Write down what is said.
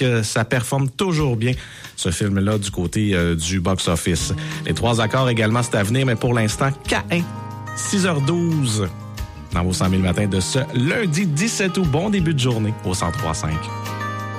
que ça performe toujours bien, ce film-là, du côté du box-office. Les 3 accords également, c'est à venir, mais pour l'instant, K1, 6h12 dans vos 100 000 matins de ce lundi 17 août. Bon début de journée au 103.5.